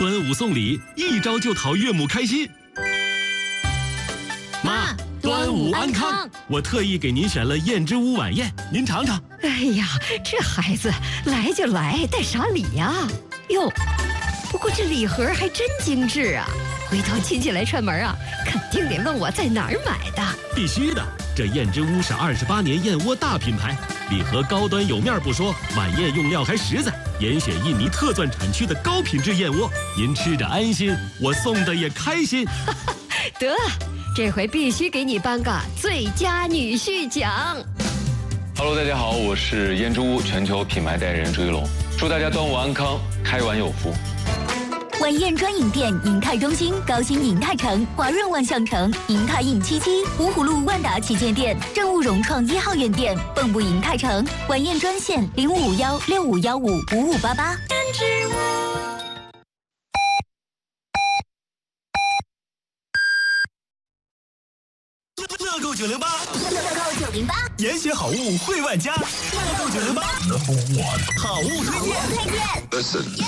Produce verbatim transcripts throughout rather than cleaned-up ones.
端午送礼，一招就讨岳母开心。妈，端午安康！我特意给您选了燕之屋晚宴，您尝尝。 哎呀，这孩子来就来，带啥礼呀？哟，不过这礼盒还真精致啊！回头亲戚来串门啊，肯定得问我在哪儿买的。 必须的，这燕之屋是二十八年燕窝大品牌，礼盒高端有面不说，晚宴用料还实在，严选印尼特钻产区的高品质燕窝，您吃着安心，我送的也开心。 得，这回必须给你颁个最佳女婿奖。 Hello， 大家好，我是燕之屋全球品牌代言人朱一龙，祝大家端午安康，开碗有福。 晚宴专营店：银泰中心、高新银泰城、华润万象城、银泰印七七、芜湖路万达旗舰店、正务融创一号院店、蚌埠银泰城。晚宴专线：零五五幺六五幺五五五八八。 乐购九零八， 乐购九零八， 严选好物惠万家。乐购九零八 ，Number One， 好物推荐。 推荐。 Listen。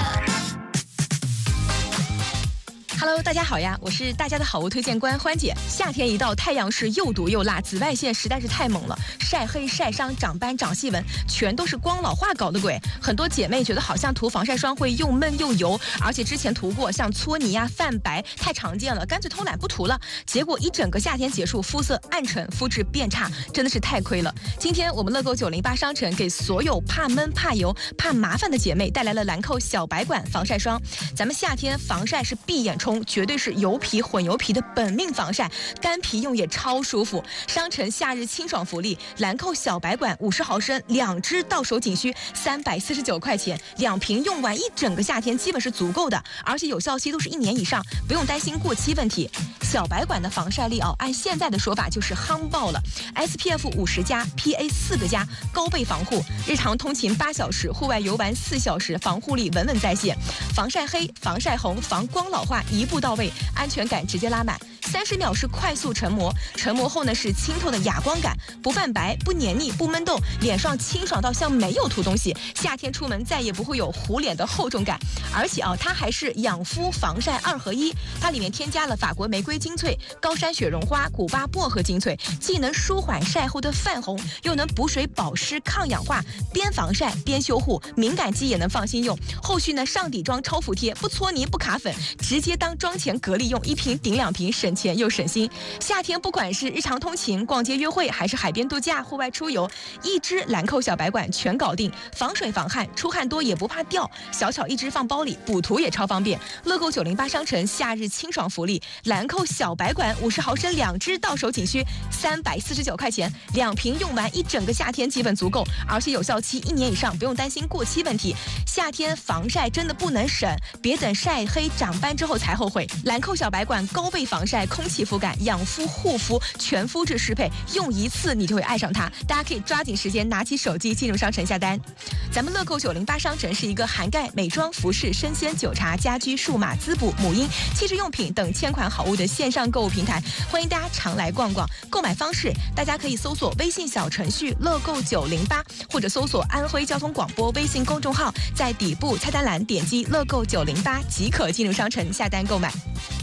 Hello， 大家好呀，我是大家的好物推荐官欢姐。夏天一到，太阳是又毒又辣，紫外线实在是太猛了，晒黑、晒伤、长斑、长细纹，全都是光老化搞的鬼。很多姐妹觉得好像涂防晒霜会又闷又油，而且之前涂过像搓泥呀、泛白太常见了，干脆偷懒不涂了。结果一整个夏天结束，肤色暗沉，肤质变差，真的是太亏了。今天我们乐购九零八商城给所有怕闷、怕油、怕麻烦的姐妹带来了兰蔻小白管防晒霜。咱们夏天防晒是闭眼冲，绝对是油皮混油皮的本命防晒，干皮用也超舒服。商城夏日清爽福利，兰蔻小白管五十毫升，两支到手仅需三百四十九块钱，两瓶用完一整个夏天基本是足够的，而且有效期都是一年以上，不用担心过期问题。小白管的防晒力哦，按现在的说法就是夯爆了 ，S P F 五十加 ，P A 四个加，高倍防护，日常通勤八小时，户外游玩四小时，防护力稳稳在线，防晒黑、防晒红、防光老化一步到位，安全感直接拉满。三十秒是快速成膜，成膜后呢是清透的哑光感，不泛白、不黏腻、不闷痘，脸上清爽到像没有涂东西。夏天出门再也不会有糊脸的厚重感，而且啊，它还是养肤防晒二合一，它里面添加了法国玫瑰精粹、高山雪绒花、古巴薄荷精粹，既能舒缓晒后的泛红，又能补水保湿、抗氧化，边防晒边修护，敏感肌也能放心用。后续呢上底妆超服帖，不搓泥不卡粉，直接当妆前隔离用，一瓶顶两瓶，省钱又省心。夏天不管是日常通勤、逛街约会，还是海边度假、户外出游，一支兰蔻小白管全搞定，防水防汗，出汗多也不怕掉，小巧一支放包里，补涂也超方便。乐购九零八商城夏日清爽福利，兰蔻小白管五十毫升两支，到手仅需三百四十九块钱，两瓶用完一整个夏天基本足够，而且有效期一年以上，不用担心过期问题。夏天防晒真的不能省，别等晒黑长斑之后才后悔。兰蔻小白管高倍防晒、空气肤感、养肤护肤，全肤质适配，用一次你就会爱上它。大家可以抓紧时间拿起手机进入商城下单。咱们乐购九零八商城是一个涵盖美妆、服饰、生鲜、酒茶、家居、数码、滋补、母婴、汽车用品等千款好物的线上购物平台，欢迎大家常来逛逛。购买方式，大家可以搜索微信小程序乐购九零八，或者搜索安徽交通广播微信公众号，在底部菜单栏点击乐购九零八即可进入商城下单购买。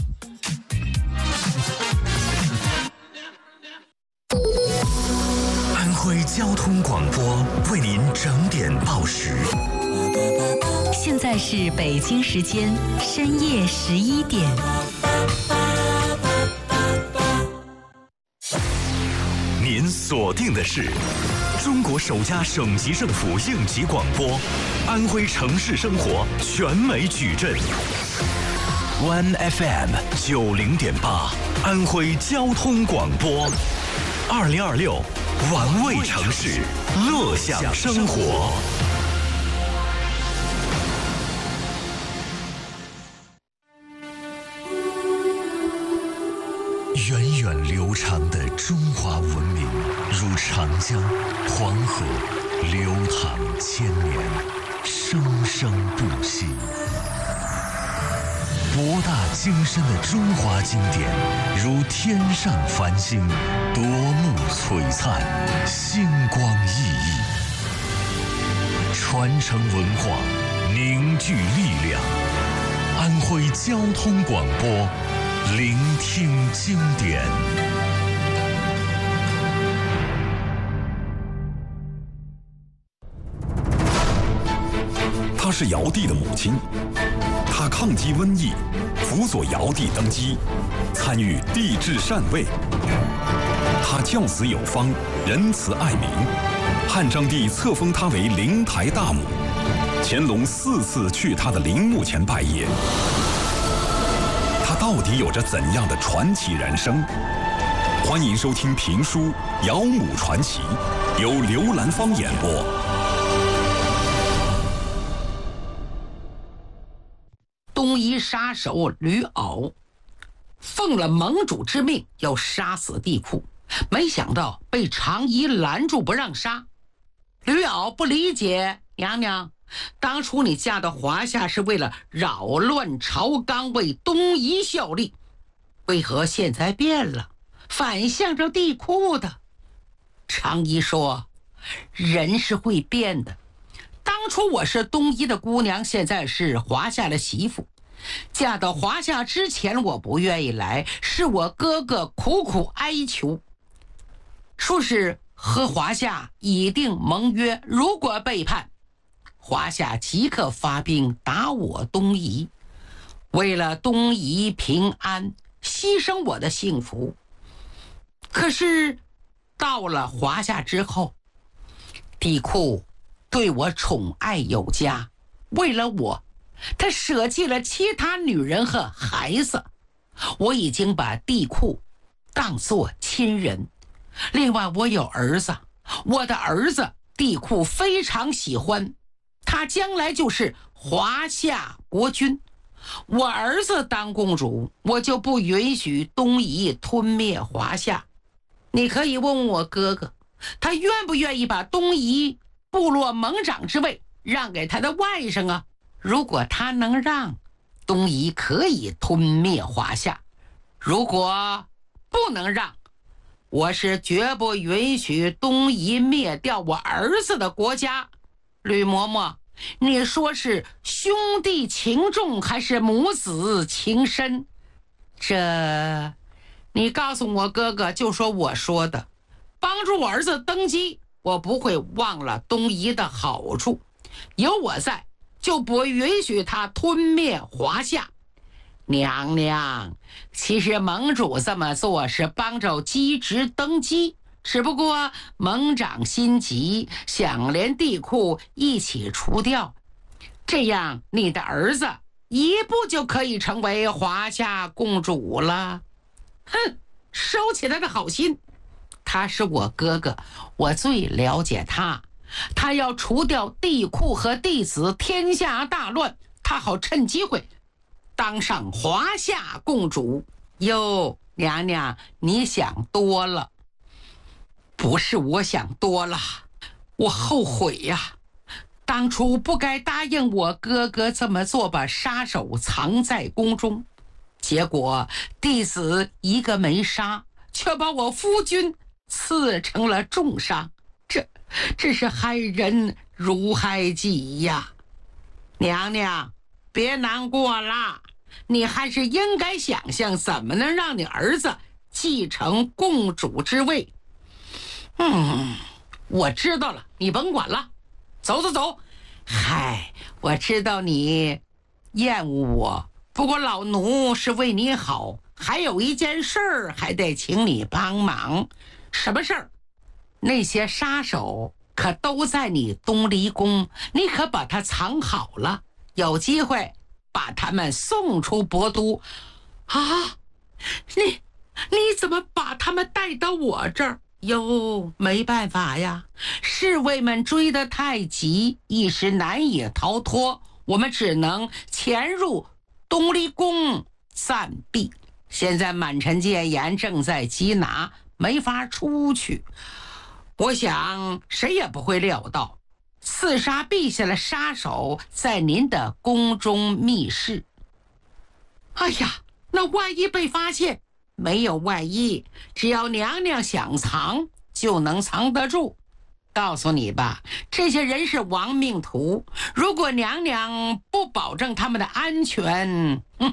安徽交通广播为您整点报时。 现在是北京时间深夜十一点。 您锁定的是中国首家省级政府应急广播，安徽城市生活全美矩阵。One F M 九零点八，安徽交通广播，二零二六，玩味城市，乐享生活。源远流长的中华文明，如长江、黄河，流淌千年，生生不息。博大精深的中华经典，如天上繁星，夺目璀璨，星光熠熠。传承文化，凝聚力量，安交通广播，聆听经典。她是尧帝的母亲，她抗击瘟疫，辅佐尧帝登基，参与帝制禅位。她教子有方，仁慈爱民，汉章帝册封她为灵台大母。乾隆四次去她的陵墓前拜谒。她到底有着怎样的传奇人生？欢迎收听评书《尧母传奇》，由刘兰芳演播。 东夷杀手吕骜奉了盟主之命要杀死帝喾，没想到被常仪拦住不让杀。吕骜不理解，娘娘，当初你嫁到华夏是为了扰乱朝纲，为东夷效力，为何现在变了，反向着帝喾的？常仪说，人是会变的，当初我是东夷的姑娘，现在是华夏的媳妇。嫁到华夏之前我不愿意来，是我哥哥苦苦哀求，说是和华夏已定盟约，如果背叛，华夏即刻发兵打我东夷，为了东夷平安，牺牲我的幸福。可是到了华夏之后，帝喾对我宠爱有加，为了我，他舍弃了其他女人和孩子。我已经把帝喾当作亲人。另外我有儿子，我的儿子帝喾非常喜欢，他将来就是华夏国君。我儿子当公主，我就不允许东夷吞灭华夏。你可以问问我哥哥，他愿不愿意把东夷部落盟长之位让给他的外甥啊？如果他能让，东夷可以吞灭华夏；如果不能让，我是绝不允许东夷灭掉我儿子的国家。吕嬷嬷，你说是兄弟情重还是母子情深？这你告诉我哥哥，就说我说的，帮助我儿子登基，我不会忘了东夷的好处。有我在，就不允许他吞灭华夏。娘娘，其实盟主这么做是帮着姬直登基，只不过盟长心急，想连帝喾一起除掉，这样你的儿子一步就可以成为华夏公主了。哼，收起他的好心，他是我哥哥，我最了解他。他要除掉帝喾和弟子，天下大乱，他好趁机会当上华夏公主。哟，娘娘，你想多了。不是我想多了，我后悔呀，当初不该答应我哥哥这么做，把杀手藏在宫中，结果弟子一个没杀，却把我夫君刺成了重伤，这这是害人如害己呀。娘娘，别难过了，你还是应该想想怎么能让你儿子继承公主之位。嗯，我知道了，你甭管了，走走走。嗨，我知道你厌恶我，不过老奴是为你好，还有一件事儿还得请你帮忙。什么事儿？那些杀手可都在你东离宫，你可把他藏好了，有机会把他们送出博都。啊，你你怎么把他们带到我这儿？哟，没办法呀，侍卫们追得太急，一时难以逃脱，我们只能潜入东离宫暂避。现在满城戒严，正在缉拿，没法出去。我想谁也不会料到，刺杀陛下的杀手在您的宫中密室。哎呀，那万一被发现？没有万一，只要娘娘想藏，就能藏得住。告诉你吧，这些人是亡命徒，如果娘娘不保证他们的安全，嗯，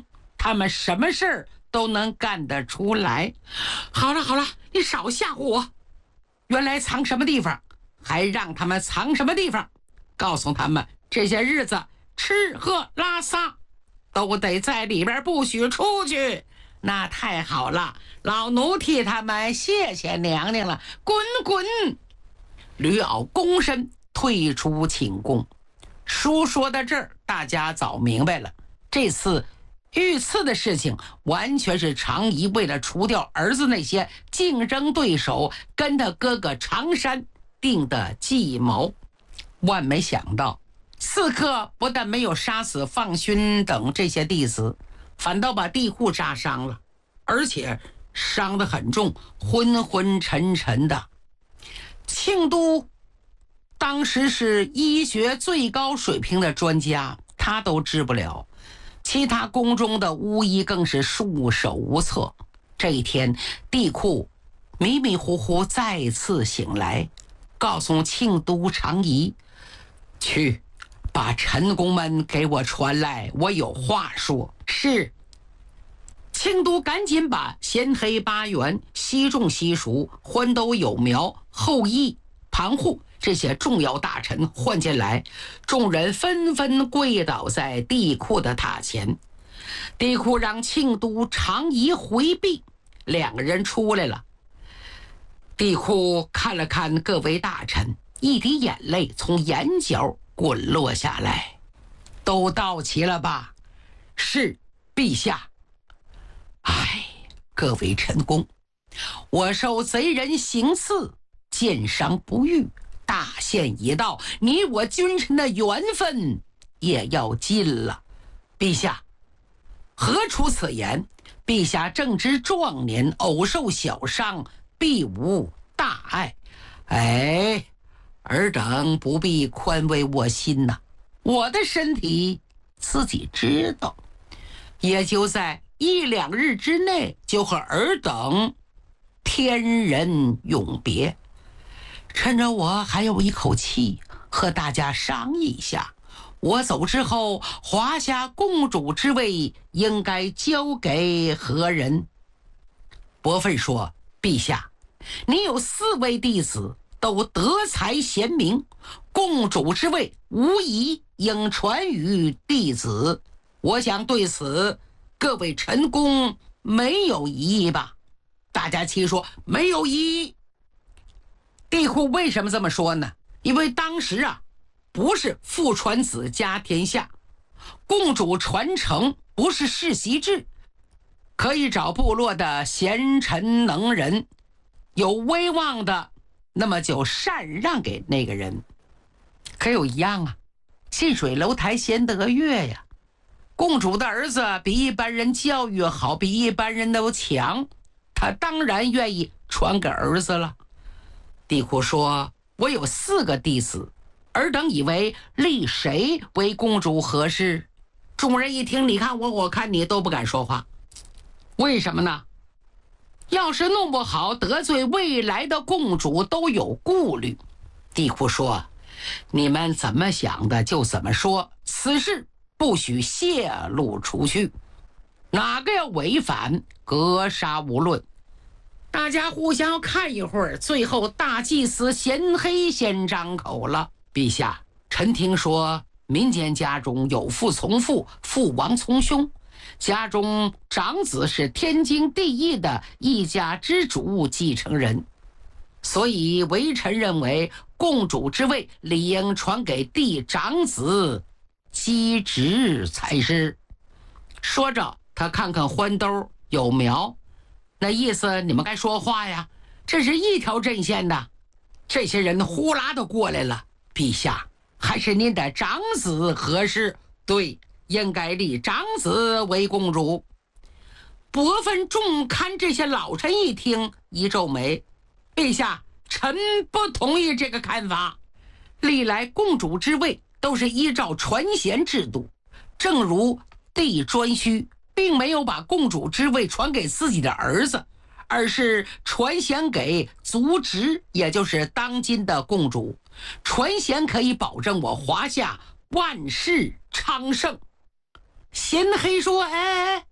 他们什么事儿都能干得出来。好了好了，你少吓唬我。原来藏什么地方，还让他们藏什么地方，告诉他们这些日子吃喝拉撒都得在里边，不许出去。那太好了，老奴替他们谢谢娘娘了，滚滚。吕媪躬身退出寝宫。书说到这儿，大家早明白了，这次遇刺的事情完全是常仪为了除掉儿子那些竞争对手，跟他哥哥常山定的计谋。万没想到，刺客不但没有杀死放勋等这些弟子，反倒把帝喾杀伤了，而且伤得很重，昏昏沉沉的。庆都当时是医学最高水平的专家，他都治不了，其他宫中的巫医更是束手无策。这一天，帝喾迷迷糊糊再次醒来，告诉庆都常仪，去把臣工们给我传来，我有话说。是。庆都赶紧把鲜黑八元、西仲西蜀、欢兜有苗、后羿、庞护这些重要大臣唤进来，众人纷纷跪倒在帝喾的塔前。帝喾让庆都常仪回避，两个人出来了。帝喾看了看各位大臣，一滴眼泪从眼角滚落下来。都到齐了吧？是，陛下。唉，各位臣工，我受贼人行刺，箭伤不愈，大限已到，你我君臣的缘分也要尽了。陛下，何出此言？陛下正值壮年，偶受小伤，必无大碍。哎，尔等不必宽慰我心呐，我的身体自己知道，也就在一两日之内就和尔等天人永别。趁着我还有一口气，和大家商议一下，我走之后，华夏共主之位应该交给何人？伯奋说，陛下，你有四位弟子都德才贤明，共主之位无疑应传于弟子。我想对此各位臣工没有异议吧？大家齐说没有异议。帝喾为什么这么说呢？因为当时啊，不是父传子家天下，共主传承不是世袭制，可以找部落的贤臣能人，有威望的，那么就禅让给那个人。可有一样啊，近水楼台先得月呀。共主的儿子比一般人教育好，比一般人都强，他当然愿意传给儿子了。帝喾说，我有四个弟子，尔等以为立谁为共主合适？众人一听，你看我，我看你，都不敢说话。为什么呢？要是弄不好得罪未来的共主，都有顾虑。帝喾说，你们怎么想的就怎么说，此事不许泄露出去，哪个要违反，格杀无论。大家互相看一会儿，最后大祭司贤黑先张口了：陛下，臣听说民间家中有父从父，父王从兄，家中长子是天经地义的一家之主继承人，所以微臣认为共主之位理应传给弟长子姬直才是。说着，他看看欢兜有苗，那意思你们该说话呀，这是一条阵线的。这些人呼啦的过来了，陛下，还是您的长子合适。对，应该立长子为共主。伯奋重看这些老臣一听，一皱眉：陛下，臣不同意这个看法。历来共主之位都是依照传贤制度，正如帝颛顼并没有把共主之位传给自己的儿子，而是传贤给族侄，也就是当今的共主。传贤可以保证我华夏万世昌盛。贤黑说：哎，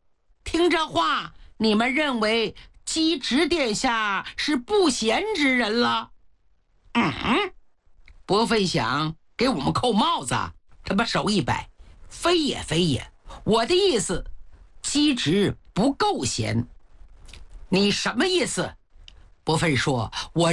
听这话，你们认为姬直殿下是不贤之人了？嗯，伯费想给我们扣帽子，他把手一摆，非也非也，我的意思，姬直不够贤。你什么意思？伯费说，我